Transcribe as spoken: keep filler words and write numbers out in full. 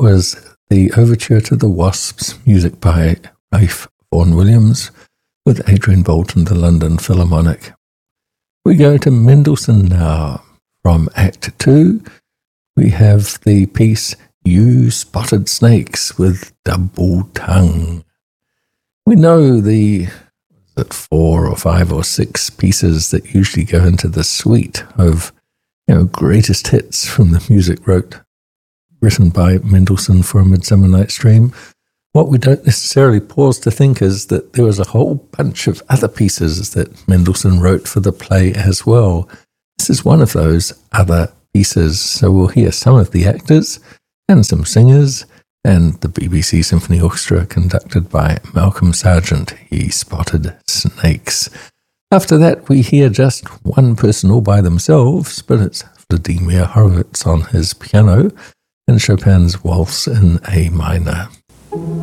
was the Overture to the Wasps, music by Ralph Vaughan Williams, with Adrian Boult and the London Philharmonic. We go to Mendelssohn now. From Act Two, we have the piece You Spotted Snakes with Double Tongue. We know the that four or five or six pieces that usually go into the suite of, you know, greatest hits from the music wrote, written by Mendelssohn for A Midsummer Night's Dream. What we don't necessarily pause to think is that there was a whole bunch of other pieces that Mendelssohn wrote for the play as well. This is one of those other pieces, so we'll hear some of the actors and some singers, and the B B C Symphony Orchestra conducted by Malcolm Sargent. He spotted snakes. After that, we hear just one person all by themselves, but it's Vladimir Horowitz on his piano and Chopin's Waltz in A minor.